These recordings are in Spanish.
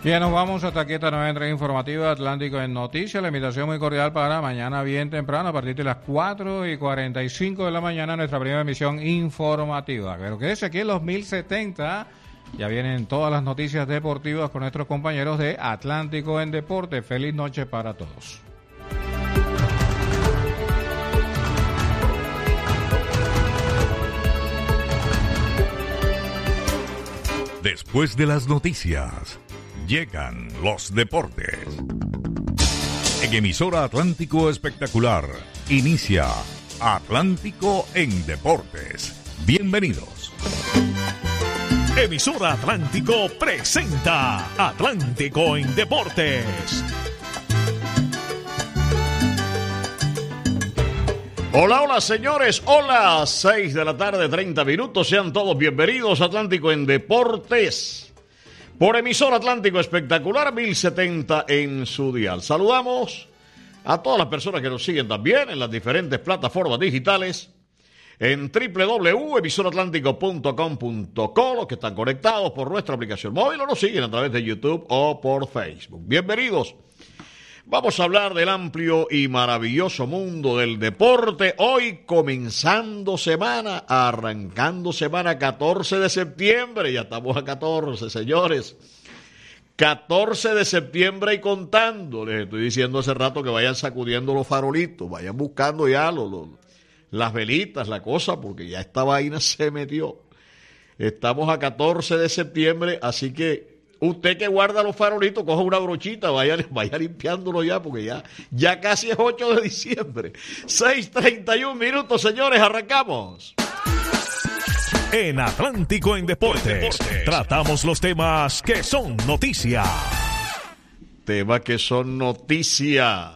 Bien, nos vamos hasta aquí esta nueva entrega informativa Atlántico en Noticias. La invitación muy cordial para mañana bien temprano, a partir de las 4:45 de la mañana, nuestra primera emisión informativa. Pero quédese aquí en los 1070. Ya vienen todas las noticias deportivas con nuestros compañeros de Atlántico en Deporte. Feliz noche para todos. Después de las noticias, llegan los deportes. En emisora Atlántico Espectacular, inicia Atlántico en Deportes. Bienvenidos. Emisora Atlántico presenta Atlántico en Deportes. Hola, hola señores, hola, 6 de la tarde, 30 minutos, sean todos bienvenidos a Atlántico en Deportes, por emisora Atlántico Espectacular 1070 en su dial. Saludamos a todas las personas que nos siguen también en las diferentes plataformas digitales, en www.emisoratlántico.com.co, los que están conectados por nuestra aplicación móvil o nos siguen a través de YouTube o por Facebook. Bienvenidos. Vamos a hablar del amplio y maravilloso mundo del deporte. Hoy comenzando semana, arrancando semana 14 de septiembre. Ya estamos a 14, señores. 14 de septiembre y contando. Les estoy diciendo hace rato que vayan sacudiendo los farolitos, vayan buscando ya las velitas, la cosa, porque ya esta vaina se metió. Estamos a 14 de septiembre, así que usted que guarda los farolitos, coja una brochita, vaya limpiándolo ya, porque ya casi es 8 de diciembre. 6:31 minutos, señores, arrancamos. En Atlántico en Deportes, tratamos los temas que son noticia. Temas que son noticia.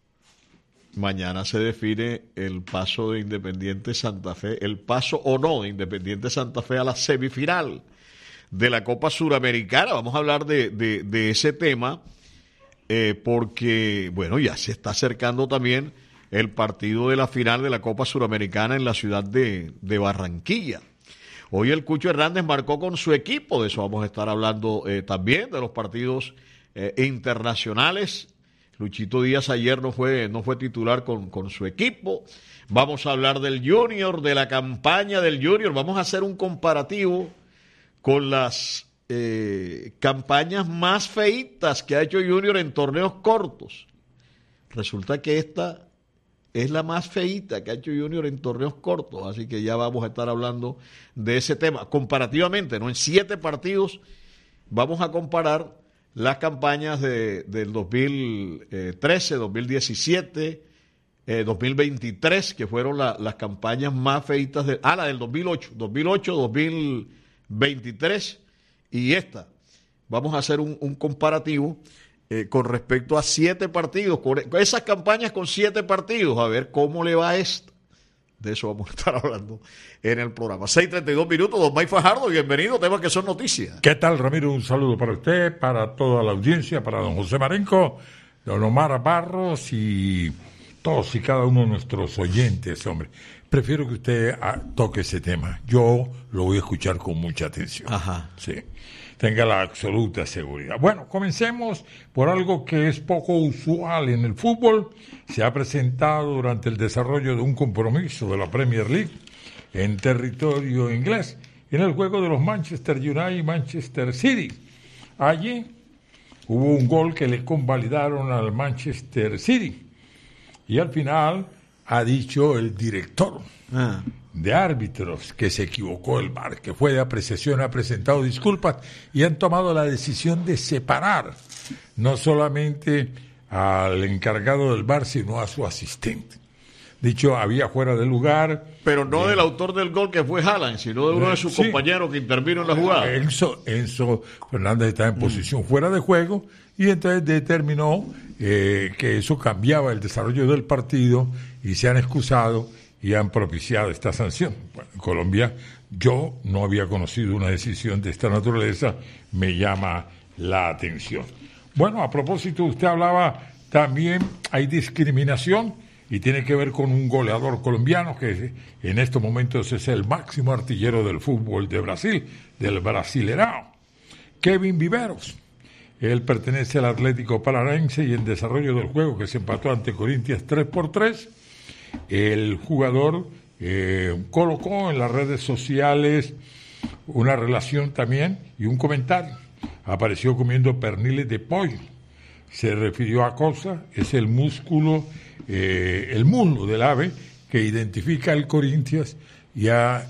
Mañana se define el paso de Independiente Santa Fe, el paso o no de Independiente Santa Fe a la semifinal de la Copa Suramericana. Vamos a hablar de ese tema porque, bueno, ya se está acercando también el partido de la final de la Copa Suramericana en la ciudad de Barranquilla. Hoy el Cucho Hernández marcó con su equipo, de eso vamos a estar hablando también, de los partidos internacionales. Luchito Díaz ayer no fue titular con su equipo. Vamos a hablar del Junior, de la campaña del Junior. Vamos a hacer un comparativo con las campañas más feitas que ha hecho Junior en torneos cortos. Resulta que esta es la más feita que ha hecho Junior en torneos cortos, así que ya vamos a estar hablando de ese tema. Comparativamente, ¿no? En 7 partidos vamos a comparar las campañas del 2013, 2017, 2023, que fueron las campañas más feitas, la del 2008, 2023 y esta. Vamos a hacer un comparativo con respecto a 7 partidos, con esas campañas con 7 partidos, a ver cómo le va a esta. De eso vamos a estar hablando en el programa. 6:32 minutos, don Mike Fajardo, bienvenido, temas que son noticias. ¿Qué tal, Ramiro? Un saludo para usted, para toda la audiencia, para don José Marenco, don Omar Barros y todos y cada uno de nuestros oyentes, hombre. Prefiero que usted toque ese tema. Yo lo voy a escuchar con mucha atención. Ajá. Sí. Tenga la absoluta seguridad. Bueno, comencemos por algo que es poco usual en el fútbol. Se ha presentado durante el desarrollo de un compromiso de la Premier League en territorio inglés, en el juego de los Manchester United y Manchester City. Allí hubo un gol que le convalidaron al Manchester City. Y al final ha dicho el director de árbitros que se equivocó el VAR, que fue de apreciación, ha presentado disculpas y han tomado la decisión de separar no solamente al encargado del VAR, sino a su asistente. Dicho, había fuera de lugar. Pero no del autor del gol, que fue Haaland, sino de uno de sus compañeros que intervino en la jugada. Enzo Fernández estaba en posición fuera de juego y entonces determinó que eso cambiaba el desarrollo del partido y se han excusado y han propiciado esta sanción. Bueno, en Colombia yo no había conocido una decisión de esta naturaleza, me llama la atención. Bueno, a propósito, usted hablaba también, hay discriminación y tiene que ver con un goleador colombiano que en estos momentos es el máximo artillero del fútbol de Brasil, del Brasileirão, Kevin Viveros. Él pertenece al Atlético Paranaense y en desarrollo del juego que se empató ante Corinthians 3-3, el jugador colocó en las redes sociales una relación también y un comentario. Apareció comiendo perniles de pollo. Se refirió a cosa, es el músculo, el muslo del ave que identifica al Corinthians y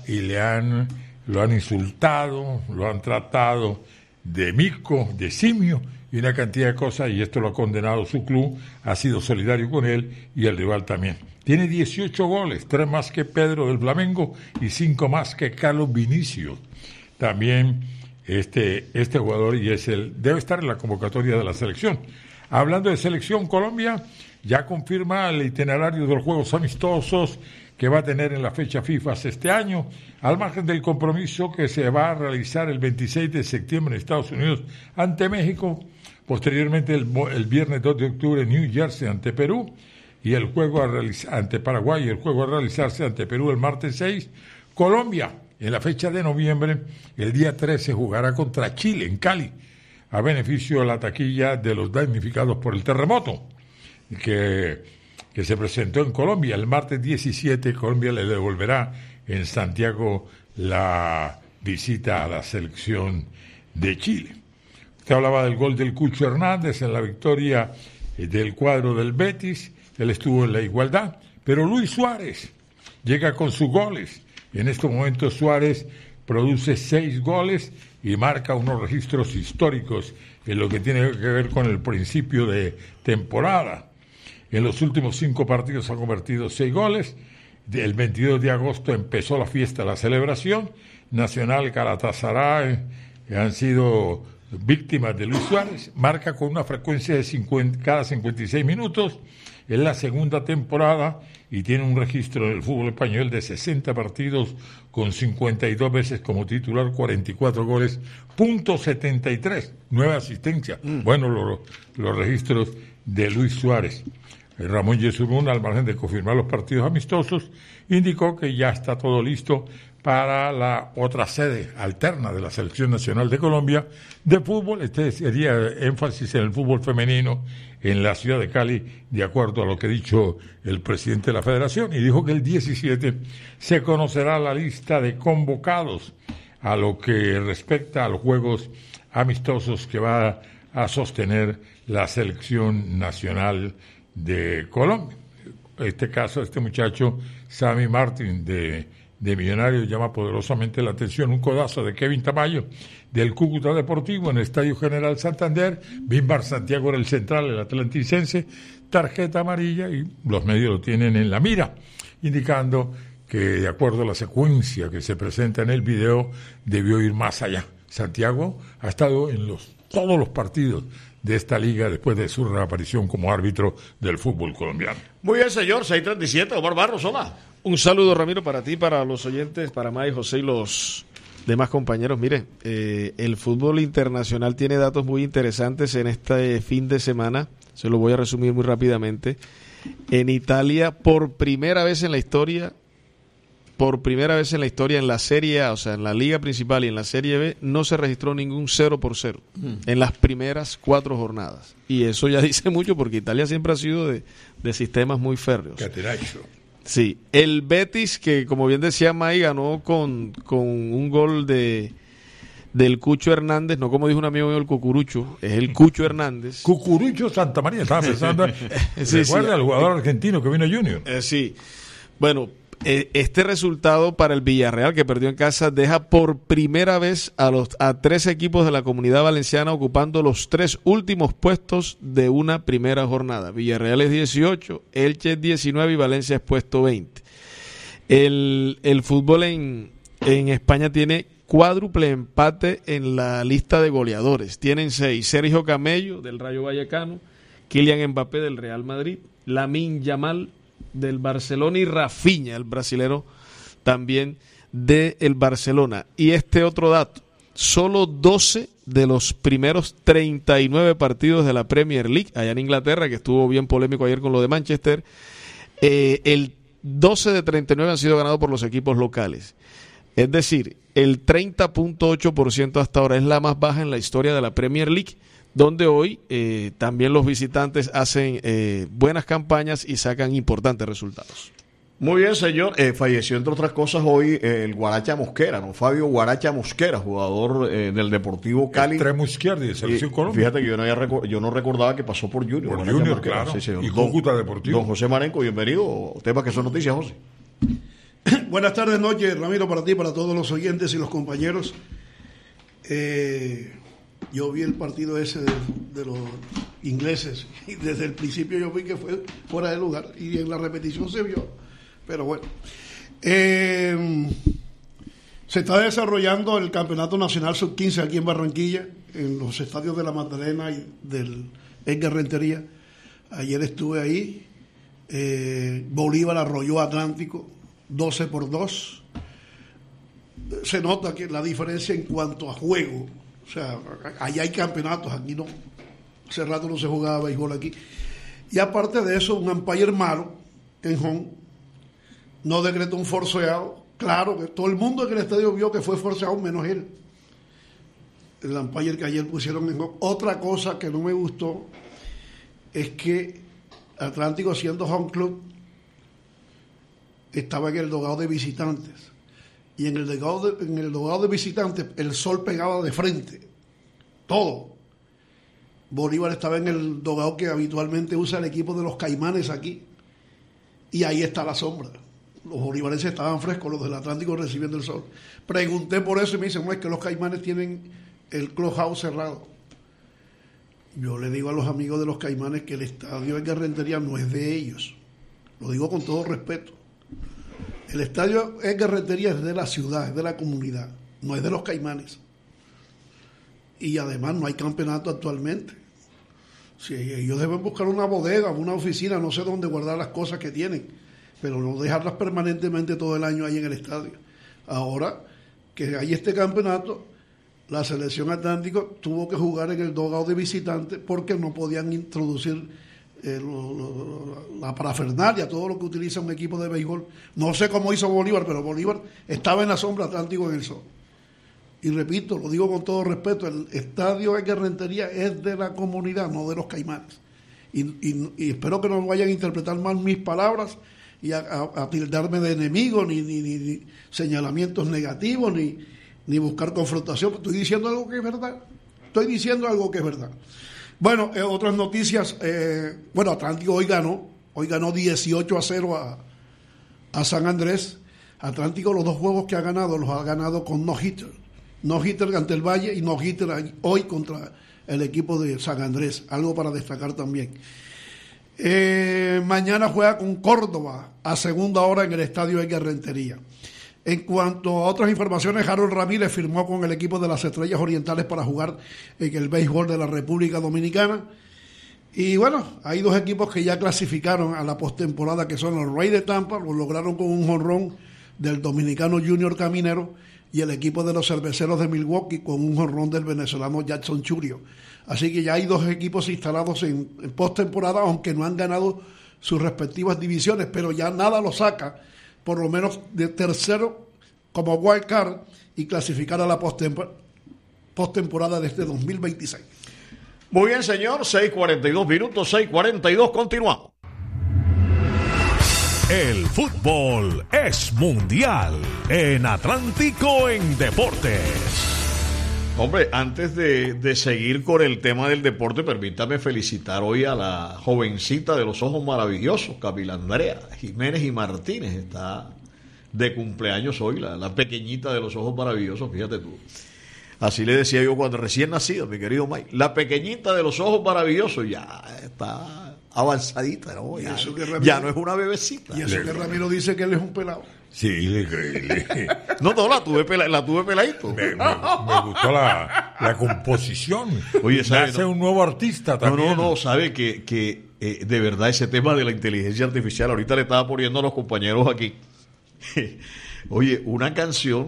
lo han insultado, lo han tratado de mico, de simio y una cantidad de cosas, y esto lo ha condenado su club, ha sido solidario con él y el rival también. Tiene 18 goles, 3 más que Pedro del Flamengo y 5 más que Carlos Vinicius. También este jugador debe estar en la convocatoria de la selección. Hablando de selección, Colombia ya confirma el itinerario de los Juegos Amistosos que va a tener en la fecha FIFA este año, al margen del compromiso que se va a realizar el 26 de septiembre en Estados Unidos ante México, posteriormente el viernes 2 de octubre en New Jersey ante Perú, y el juego ante Paraguay, y el juego a realizarse ante Perú el martes 6. Colombia, en la fecha de noviembre, el día 13 jugará contra Chile en Cali, a beneficio de la taquilla de los damnificados por el terremoto que se presentó en Colombia. El martes 17 Colombia le devolverá en Santiago la visita a la selección de Chile. Usted hablaba del gol del Cucho Hernández en la victoria del cuadro del Betis. Él estuvo en la igualdad, pero Luis Suárez llega con sus goles. En estos momentos Suárez produce 6 goles y marca unos registros históricos en lo que tiene que ver con el principio de temporada. En los últimos 5 partidos ha convertido 6 goles. El 22 de agosto empezó la fiesta, la celebración. Nacional, Galatasaray han sido víctimas de Luis Suárez. Marca con una frecuencia de cada 56 minutos. Es la segunda temporada y tiene un registro en el fútbol español de 60 partidos con 52 veces como titular, 44 goles, .73, 9 asistencias. Bueno, los registros de Luis Suárez. Ramón Yesurún, al margen de confirmar los partidos amistosos, indicó que ya está todo listo para la otra sede alterna de la Selección Nacional de Colombia de fútbol. Este sería énfasis en el fútbol femenino en la ciudad de Cali, de acuerdo a lo que ha dicho el presidente de la federación, y dijo que el 17 se conocerá la lista de convocados a lo que respecta a los juegos amistosos que va a sostener la Selección Nacional de Colombia. Este caso, este muchacho, Sammy Martin, de Millonarios, llama poderosamente la atención. Un codazo de Kevin Tamayo, del Cúcuta Deportivo, en el Estadio General Santander. Bimbar Santiago era el central, el atlanticense. Tarjeta amarilla, y los medios lo tienen en la mira, indicando que, de acuerdo a la secuencia que se presenta en el video, debió ir más allá. Santiago ha estado en todos los partidos de esta liga después de su reaparición como árbitro del fútbol colombiano. Muy bien, señor. 6:37, Omar Barros, hola. Un saludo, Ramiro, para ti, para los oyentes, para May, José y los demás compañeros. Mire, el fútbol internacional tiene datos muy interesantes en este fin de semana. Se lo voy a resumir muy rápidamente. En Italia, por primera vez en la historia, en la Serie A, o sea, en la Liga Principal y en la Serie B, no se registró ningún 0-0 en las primeras 4 jornadas. Y eso ya dice mucho, porque Italia siempre ha sido de sistemas muy férreos. Catenaccio. Sí, el Betis, que como bien decía May, ganó con un gol del Cucho Hernández, no como dijo un amigo mío el Cucurucho, es el Cucho Hernández. Cucurucho Santa María, estaba pensando. ¿Recuerda al jugador argentino que vino Junior? Sí, bueno, este resultado para el Villarreal, que perdió en casa, deja por primera vez a 3 equipos de la Comunidad Valenciana ocupando los 3 últimos puestos de una primera jornada. Villarreal es 18, Elche es 19 y Valencia es puesto 20. El fútbol en España tiene cuádruple empate en la lista de goleadores. Tienen 6: Sergio Camello, del Rayo Vallecano; Kylian Mbappé, del Real Madrid; Lamine Yamal, del Barcelona; y Rafinha, el brasilero, también del Barcelona. Y este otro dato: solo 12 de los primeros 39 partidos de la Premier League, allá en Inglaterra, que estuvo bien polémico ayer con lo de Manchester, el 12 de 39 han sido ganados por los equipos locales. Es decir, el 30.8% hasta ahora es la más baja en la historia de la Premier League, donde hoy también los visitantes hacen buenas campañas y sacan importantes resultados. Muy bien, señor. Falleció, entre otras cosas, hoy el Guaracha Mosquera, ¿no? Fabio Guaracha Mosquera, jugador del Deportivo Cali. Extremo izquierdo de Selección Colombia. Fíjate que yo no recordaba que pasó por Junior. Por Guaracha Junior, Mosquera. claro. Sí, señor. Y Cúcuta Deportivo. Don José Marenco, bienvenido. Temas que son noticias, José. Buenas tardes, noches, Ramiro, para ti, para todos los oyentes y los compañeros. Yo vi el partido ese de los ingleses y desde el principio yo vi que fue fuera de lugar y en la repetición se vio. Pero bueno, se está desarrollando el Campeonato Nacional Sub-15 aquí en Barranquilla, en los estadios de La Magdalena y del Edgar Rentería. Ayer estuve ahí, Bolívar arrolló a Atlántico 12-2. Se nota que la diferencia en cuanto a juego, o sea, allá hay campeonatos, aquí no. Hace rato no se jugaba béisbol aquí. Y aparte de eso, un umpire malo en home no decretó un forceado. Claro que todo el mundo en el estadio vio que fue forceado, menos él. El umpire que ayer pusieron en home. Otra cosa que no me gustó es que Atlántico, siendo home club, estaba en el dogado de visitantes. Y en el dogado de visitantes el sol pegaba de frente. Todo. Bolívar estaba en el dogado que habitualmente usa el equipo de los Caimanes aquí. Y ahí está la sombra. Los bolivarenses estaban frescos, los del Atlántico recibiendo el sol. Pregunté por eso y me dicen, no, es que los Caimanes tienen el clubhouse cerrado. Yo le digo a los amigos de los Caimanes que el estadio Edgar Rentería no es de ellos. Lo digo con todo respeto. El estadio Edgar Rentería es de la ciudad, es de la comunidad, no es de los Caimanes. Y además no hay campeonato actualmente. Si ellos deben buscar una bodega, una oficina, no sé dónde guardar las cosas que tienen, pero no dejarlas permanentemente todo el año ahí en el estadio. Ahora que hay este campeonato, la selección Atlántico tuvo que jugar en el dogado de visitantes porque no podían introducir la parafernalia, todo lo que utiliza un equipo de béisbol. No sé cómo hizo Bolívar, pero Bolívar estaba en la sombra, Atlántico en el sol. Y repito, lo digo con todo respeto, el estadio Edgar Rentería es de la comunidad, no de los Caimanes. Y espero que no vayan a interpretar mal mis palabras y a tildarme de enemigo, ni señalamientos negativos, ni buscar confrontación. Estoy diciendo algo que es verdad. Bueno, otras noticias. Atlántico hoy ganó 18-0 a San Andrés. Atlántico, los dos juegos que ha ganado, los ha ganado con no-hitter. No-hitter ante el Valle y no-hitter hoy contra el equipo de San Andrés. Algo para destacar también. Mañana juega con Córdoba a segunda hora en el estadio Edgar Rentería. En cuanto a otras informaciones, Harold Ramírez firmó con el equipo de las Estrellas Orientales para jugar en el béisbol de la República Dominicana. Y bueno, hay dos equipos que ya clasificaron a la postemporada, que son los Rays de Tampa, lo lograron con un jonrón del dominicano Junior Caminero, y el equipo de los Cerveceros de Milwaukee con un jonrón del venezolano Jackson Churio. Así que ya hay dos equipos instalados en postemporada, aunque no han ganado sus respectivas divisiones, pero ya nada lo saca, por lo menos de tercero como wild card, y clasificar a la postemporada de este 2026. Muy bien, señor. 6:42 minutos, 6:42, continuamos. El fútbol es mundial en Atlántico en Deportes. Hombre, antes de seguir con el tema del deporte, permítame felicitar hoy a la jovencita de los ojos maravillosos, Camila Andrea Jiménez y Martínez. Está de cumpleaños hoy, la pequeñita de los ojos maravillosos, fíjate tú. Así le decía yo cuando recién nacido, mi querido Mike. La pequeñita de los ojos maravillosos ya está avanzadita, ¿no? Ya no es una bebecita. Y eso que Ramiro dice que él es un pelado. Sí, le No, la tuve peladito. Me gustó la composición. Oye, ¿sabe? Nace un nuevo artista también. No, sabe que de verdad ese tema de la inteligencia artificial, ahorita le estaba poniendo a los compañeros aquí. Oye, una canción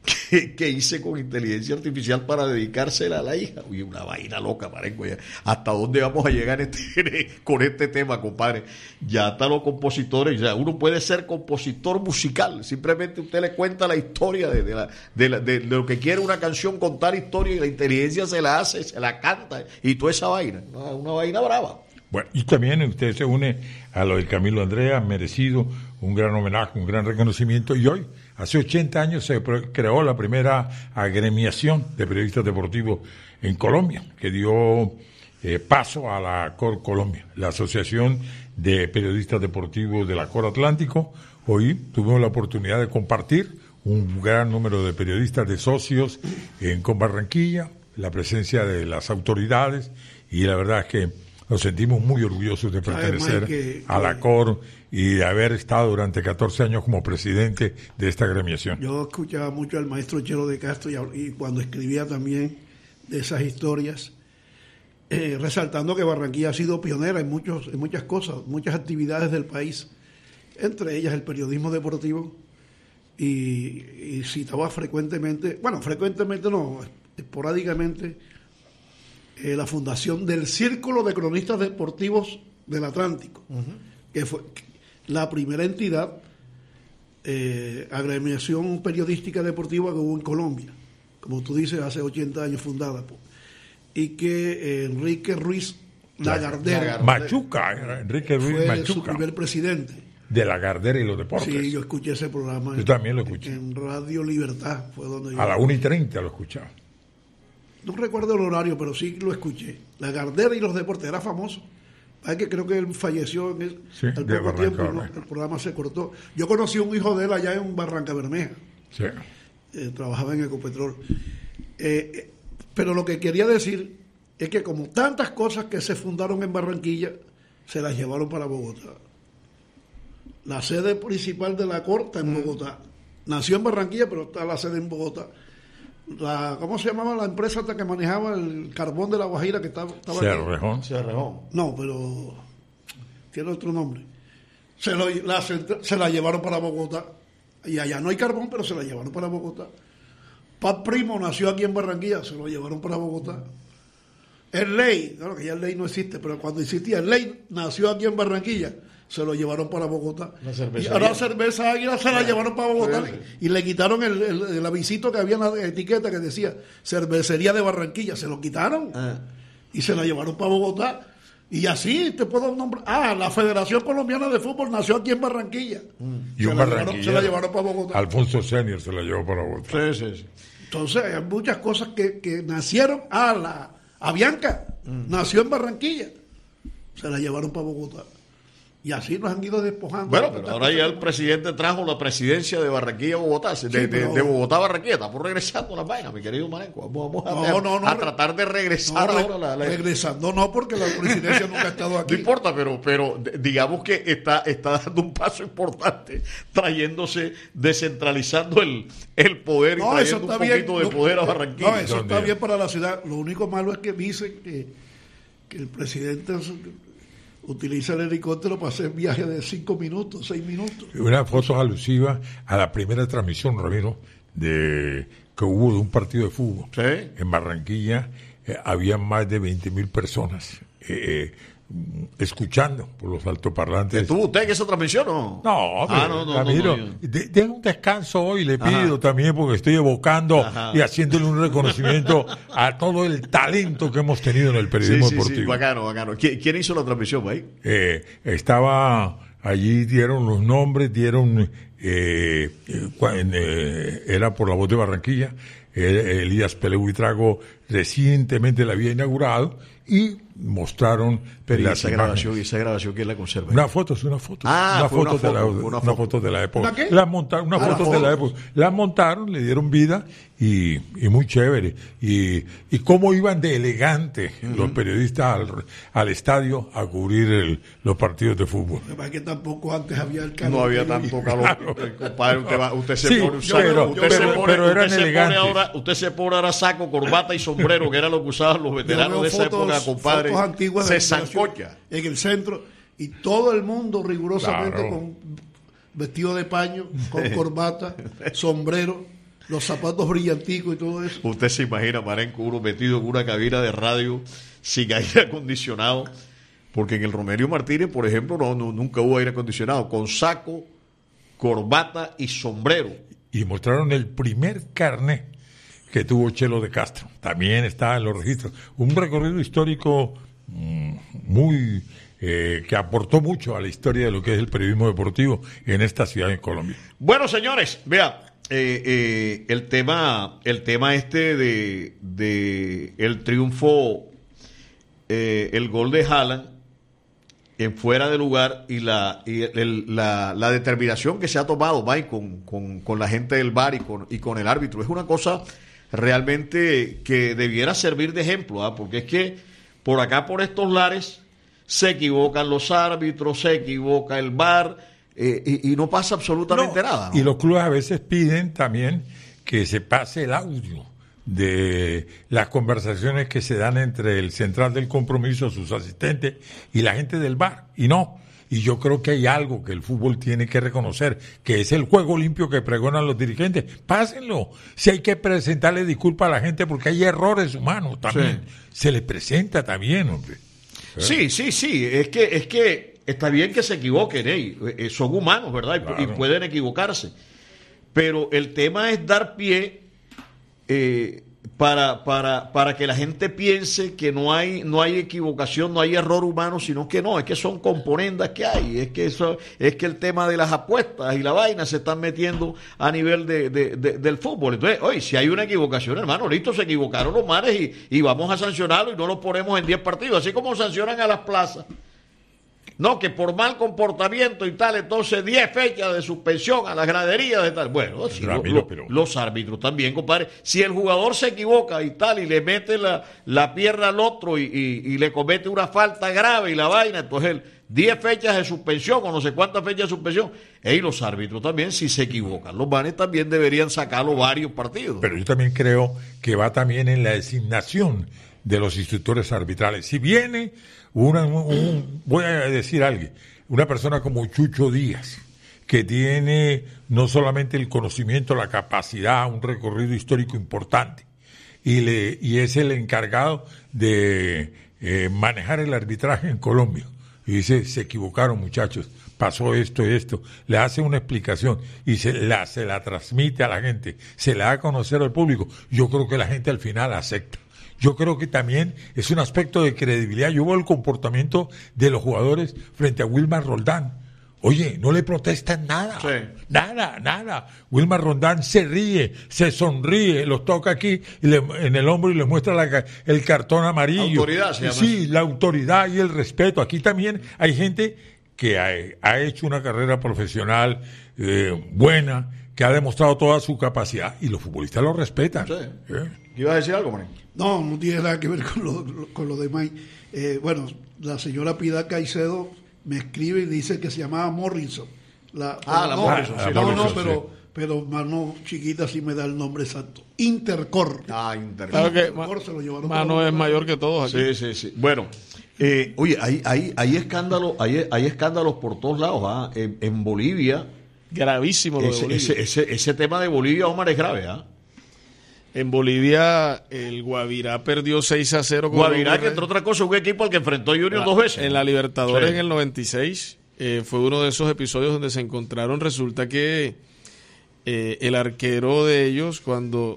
que hice con inteligencia artificial para dedicársela a la hija. Uy, una vaina loca, parenco. ¿Hasta dónde vamos a llegar con este tema, compadre? Ya hasta los compositores, ya uno puede ser compositor musical. Simplemente usted le cuenta la historia de lo que quiere una canción, contar historia, y la inteligencia se la hace, se la canta, y toda esa vaina. Una vaina brava. Bueno, y también usted se une a lo del Camilo Andrea, merecido un gran homenaje, un gran reconocimiento, y hoy, hace 80 años, se creó la primera agremiación de periodistas deportivos en Colombia, que dio paso a la COR Colombia, la Asociación de Periodistas Deportivos de la COR Atlántico. Hoy tuvimos la oportunidad de compartir un gran número de periodistas, de socios en COR Barranquilla, la presencia de las autoridades, y la verdad es que nos sentimos muy orgullosos de pertenecer a la COR y de haber estado durante 14 años como presidente de esta agremiación. Yo escuchaba mucho al maestro Chelo de Castro y cuando escribía también de esas historias, resaltando que Barranquilla ha sido pionera en muchas cosas, muchas actividades del país, entre ellas el periodismo deportivo, y citaba frecuentemente no, esporádicamente, la fundación del Círculo de Cronistas Deportivos del Atlántico, que fue la primera entidad, agremiación periodística deportiva que hubo en Colombia, como tú dices, hace 80 años fundada, y que Enrique Ruiz Lagardera Machuca, Enrique Ruiz fue Machuca, su primer presidente. De Lagardera y los deportes. Sí, yo escuché ese programa. Yo también lo escuché. En Radio Libertad fue donde yo... A las 1:30 lo escuchaba. No recuerdo el horario, pero sí lo escuché. Lagardera y los deportes, era famoso. Hay que creo que él falleció al poco tiempo, ¿no? El programa se cortó. Yo conocí a un hijo de él allá en Barranca Bermeja. Sí. Trabajaba en Ecopetrol. Pero lo que quería decir es que como tantas cosas que se fundaron en Barranquilla, se las llevaron para Bogotá. La sede principal de la COR está en Bogotá. Nació en Barranquilla, pero está la sede en Bogotá. ¿Cómo se llamaba la empresa hasta que manejaba el carbón de La Guajira que estaba Cerrejón. No, pero tiene otro nombre. Se la llevaron para Bogotá. Y allá no hay carbón, pero se la llevaron para Bogotá. Pap Primo nació aquí en Barranquilla, se lo llevaron para Bogotá. El Ley, claro que ya el Ley no existe, pero cuando existía el Ley, nació aquí en Barranquilla, se lo llevaron para Bogotá. Y ahora la cerveza Águila se la llevaron para Bogotá y le quitaron el avisito que había en la etiqueta que decía Cervecería de Barranquilla, se lo quitaron y se la llevaron para Bogotá. Y así te puedo nombrar. La Federación Colombiana de Fútbol nació aquí en Barranquilla. Y un Barranquilla. Se la llevaron para Bogotá. Alfonso Senior se la llevó para Bogotá. Sí. Entonces hay muchas cosas que nacieron. A Bianca nació en Barranquilla, se la llevaron para Bogotá. Y así nos han ido despojando. Bueno, pero ahora ya el presidente trajo la presidencia de Barranquilla a Bogotá, de Bogotá a Barranquilla. Estamos regresando las vainas, mi querido Marenco. Vamos a tratar de regresar ahora. Regresando no, porque la presidencia nunca ha estado aquí. No importa, pero digamos que está dando un paso importante, descentralizando el poder y trayendo un poquito de poder a Barranquilla. No, eso está bien para la ciudad. Lo único malo es que dicen que el presidente utiliza el helicóptero para hacer viajes de 5 minutos, 6 minutos. Una foto alusiva a la primera transmisión, Ramiro, que hubo de un partido de fútbol. ¿Sí? En Barranquilla había más de 20.000 personas escuchando por los altoparlantes. ¿Estuvo usted en esa transmisión o no? No, Ramiro, deja un descanso hoy, le pido también, porque estoy evocando y haciéndole un reconocimiento a todo el talento que hemos tenido en el periodismo deportivo. Sí, bacano. ¿Quién hizo la transmisión ahí? Estaba allí, dieron los nombres, era por La Voz de Barranquilla, Elías Pele Buitrago recientemente la había inaugurado y mostraron esa grabación ¿quién la conserva? Una foto de la época. ¿Una qué? La montaron, le dieron vida y muy chévere. Y cómo iban de elegante los periodistas al estadio a cubrir los partidos de fútbol. Es que tampoco antes había el calor. No había tanto calor. Compadre, usted se pone un saco. Usted se pone ahora saco, corbata y sombrero, que era lo que usaban los veteranos de esa época, compadre. Se zancocha en el centro y todo el mundo rigurosamente con vestido de paño, con corbata, sombrero. Los zapatos brillanticos y todo eso. Usted se imagina, Marenco, uno metido en una cabina de radio sin aire acondicionado, porque en el Romelio Martínez, por ejemplo, nunca hubo aire acondicionado, con saco, corbata y sombrero. Y mostraron el primer carnet que tuvo Chelo de Castro. También está en los registros. Un recorrido histórico muy que aportó mucho a la historia de lo que es el periodismo deportivo en esta ciudad en Colombia. Bueno, señores, vea, el tema este de el triunfo, el gol de Haaland en fuera de lugar y la determinación que se ha tomado, Mike, con la gente del VAR y con el árbitro, es una cosa realmente que debiera servir de ejemplo, porque es que por acá, por estos lares, se equivocan los árbitros, se equivoca el VAR, y no pasa absolutamente nada, ¿no? Y los clubes a veces piden también que se pase el audio de las conversaciones que se dan entre el central del compromiso, sus asistentes y la gente del VAR, y no. Y yo creo que hay algo que el fútbol tiene que reconocer, que es el juego limpio que pregonan los dirigentes. Pásenlo. Si hay que presentarle disculpas a la gente porque hay errores humanos también, se les presenta también, hombre. Sí. Es que está bien que se equivoquen, son humanos, ¿verdad? Claro. Y pueden equivocarse. Pero el tema es dar pie para que la gente piense que no hay equivocación, no hay error humano, sino que no, es que son componendas que hay, es que el tema de las apuestas y la vaina se están metiendo a nivel del fútbol. Entonces, oye, si hay una equivocación, hermano, listo, se equivocaron los manes y vamos a sancionarlo y no los ponemos en 10 partidos, así como sancionan a las plazas. No, que por mal comportamiento y tal, entonces 10 fechas de suspensión a las graderías de tal. Bueno, sí, los árbitros también, compadre. Si el jugador se equivoca y tal, y le mete la pierna al otro y le comete una falta grave y la vaina, entonces 10 fechas de suspensión o no sé cuántas fechas de suspensión. Y los árbitros también, si se equivocan, los manes también deberían sacarlo varios partidos. Pero yo también creo que va también en la designación de los instructores arbitrales. Si viene voy a decir algo, una persona como Chucho Díaz, que tiene no solamente el conocimiento, la capacidad, un recorrido histórico importante, y es el encargado de manejar el arbitraje en Colombia, y dice, se equivocaron muchachos, pasó esto y esto, le hace una explicación y se la transmite a la gente, se la da a conocer al público, yo creo que la gente al final acepta. Yo creo que también es un aspecto de credibilidad. Yo veo el comportamiento de los jugadores frente a Wilmar Roldán. Oye, no le protestan nada. Sí. Nada. Wilmar Roldán se ríe, se sonríe, los toca aquí en el hombro y les muestra el cartón amarillo. Autoridad se llama. Sí, la autoridad y el respeto. Aquí también hay gente que ha hecho una carrera profesional buena, que ha demostrado toda su capacidad y los futbolistas lo respetan. Sí. ¿Ibas a decir algo, Marín? No tiene nada que ver con lo demás. Bueno, la señora Piedad Caicedo me escribe y dice que se llamaba Morrison. Morrison. Pero mano chiquita sí me da el nombre exacto. Intercor. Intercor. Claro que se lo llevaron. Mano es mayor que todos aquí. Sí. Bueno, oye, hay escándalos por todos lados. En Bolivia. Gravísimo lo de Bolivia. Ese tema de Bolivia, Omar, es grave, En Bolivia, el Guavirá perdió 6-0 con Guavirá, que entre otras cosas, un equipo al que enfrentó Junior 2 veces. En la Libertadores en el 96, fue uno de esos episodios donde se encontraron. Resulta que el arquero de ellos, cuando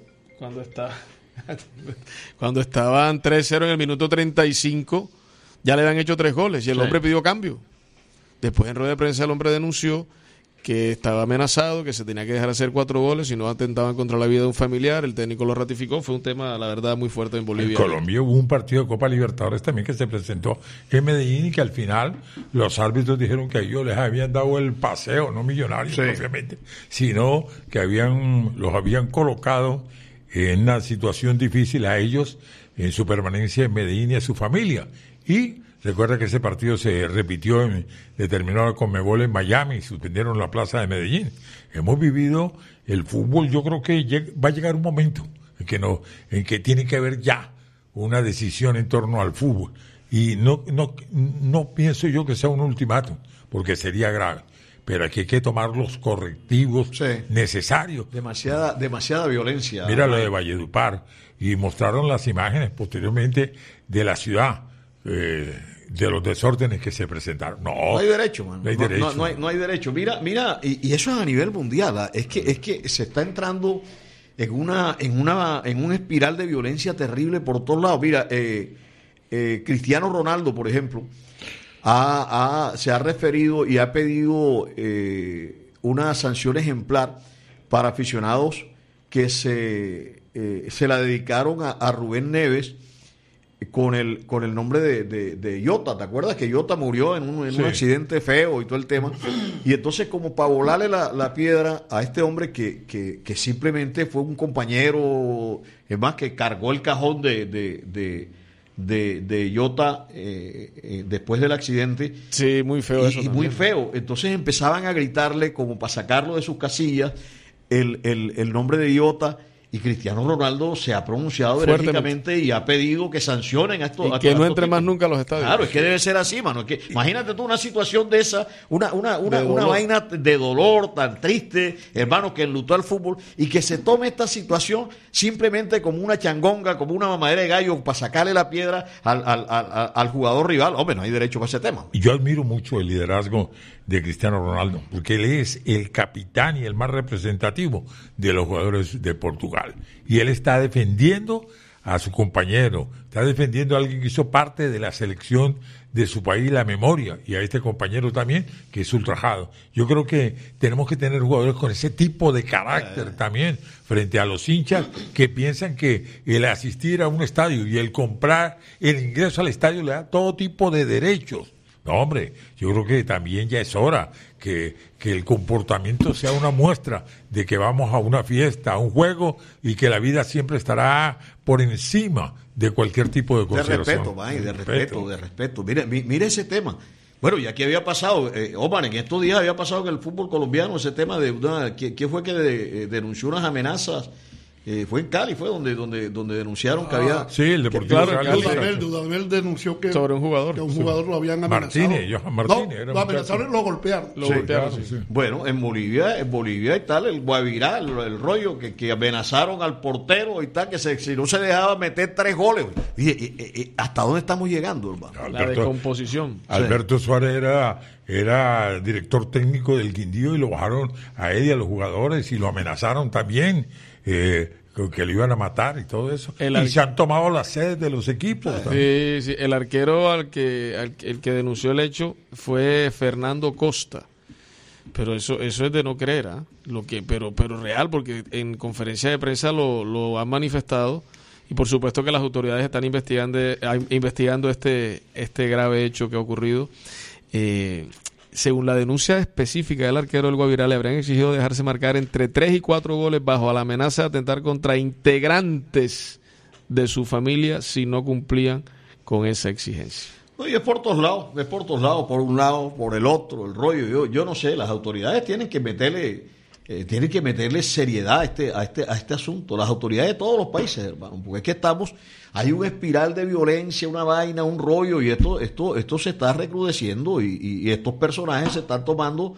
estaban 3-0 en el minuto 35, ya le habían hecho 3 goles y el hombre pidió cambio. Después, en rueda de prensa, el hombre denunció que estaba amenazado, que se tenía que dejar hacer 4 goles, si no atentaban contra la vida de un familiar. El técnico lo ratificó. Fue un tema, la verdad, muy fuerte en Bolivia. En Colombia hubo un partido de Copa Libertadores también que se presentó en Medellín y que al final los árbitros dijeron que a ellos les habían dado el paseo, no Millonarios, obviamente, sino que los habían colocado en una situación difícil a ellos en su permanencia en Medellín y a su familia. Y recuerda que ese partido se repitió determinó la Conmebol en Miami y suspendieron la plaza de Medellín. Hemos vivido el fútbol, yo creo que va a llegar un momento en que tiene que haber ya una decisión en torno al fútbol. Y no pienso yo que sea un ultimátum, porque sería grave. pero aquí hay que tomar los correctivos necesarios. Demasiada violencia. Mira lo de Valledupar, y mostraron las imágenes posteriormente de la ciudad, de los desórdenes que se presentaron. No hay derecho, man. No hay derecho. No hay derecho. Mira, y eso es a nivel mundial. Es que se está entrando en un espiral de violencia terrible por todos lados. Mira, Cristiano Ronaldo, por ejemplo, se ha referido y ha pedido una sanción ejemplar para aficionados que se la dedicaron a Rubén Neves con el nombre de Jota. ¿Te acuerdas que Jota murió en un accidente feo y todo el tema? Y entonces, como para volarle la piedra a este hombre que simplemente fue un compañero, es más, que cargó el cajón de Jota después del accidente. Sí, muy feo eso. Y muy feo. Entonces empezaban a gritarle, como para sacarlo de sus casillas, el nombre de Jota. Y Cristiano Ronaldo se ha pronunciado enérgicamente y ha pedido que sancionen a estos. Y que no entre más nunca a los estadios. Claro, es que debe ser así, mano. Es que, imagínate tú una situación de esa, una vaina de dolor tan triste, hermano, que enlutó al fútbol, y que se tome esta situación simplemente como una changonga, como una mamadera de gallo, para sacarle la piedra al jugador rival. Hombre, no hay derecho para ese tema. Y yo admiro mucho el liderazgo de Cristiano Ronaldo, porque él es el capitán y el más representativo de los jugadores de Portugal. Y él está defendiendo a su compañero, está defendiendo a alguien que hizo parte de la selección de su país, la memoria, y a este compañero también, que es ultrajado. Yo creo que tenemos que tener jugadores con ese tipo de carácter también, frente a los hinchas que piensan que el asistir a un estadio y el comprar el ingreso al estadio le da todo tipo de derechos. No, hombre, yo creo que también ya es hora que el comportamiento sea una muestra de que vamos a una fiesta, a un juego, y que la vida siempre estará por encima de cualquier tipo de consideración. De respeto. Mire ese tema. Bueno, y aquí había pasado, Omar, en estos días había pasado que el fútbol colombiano, ese tema de ¿quién fue que denunció unas amenazas? Fue en Cali, fue donde denunciaron que había... Sí, el Deportivo Dudamel denunció que sobre un jugador. Que un jugador lo habían amenazado. Johan Martínez. Lo amenazaron y lo golpearon. Sí. Bueno, en Bolivia y tal, el Guavirá, el rollo, que amenazaron al portero y tal, que si no se dejaba meter 3 goles. Y ¿hasta dónde estamos llegando, hermano? La descomposición. Alberto Suárez era director técnico del Quindío, y lo bajaron a él y a los jugadores y lo amenazaron también. Que lo iban a matar y todo eso. Y se han tomado las sedes de los equipos. Sí, el arquero el que denunció el hecho fue Fernando Costa. Pero eso es de no creer, pero real, porque en conferencia de prensa lo han manifestado, y por supuesto que las autoridades están investigando este grave hecho que ha ocurrido. Según la denuncia específica del arquero del Guavirá, le habrían exigido dejarse marcar entre 3 y 4 goles bajo la amenaza de atentar contra integrantes de su familia si no cumplían con esa exigencia. No, y es por todos lados, por un lado, por el otro, el rollo. Yo no sé, las autoridades tienen que meterle seriedad a este asunto, las autoridades de todos los países, hermano, porque es que hay una espiral de violencia, una vaina, un rollo, y esto se está recrudeciendo, y estos personajes se están tomando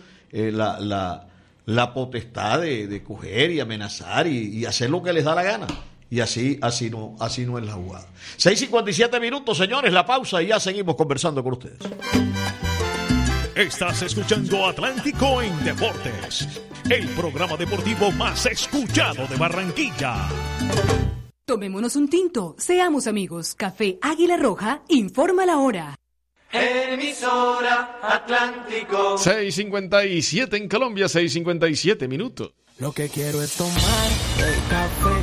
la potestad de coger y amenazar y hacer lo que les da la gana. Y así no es la jugada. 6:57 minutos, señores, la pausa, y ya seguimos conversando con ustedes. Estás escuchando Atlántico en Deportes, el programa deportivo más escuchado de Barranquilla. Tomémonos un tinto, seamos amigos. Café Águila Roja informa la hora. Emisora Atlántico. 6:57 en Colombia, 6:57 minutos. Lo que quiero es tomar el café.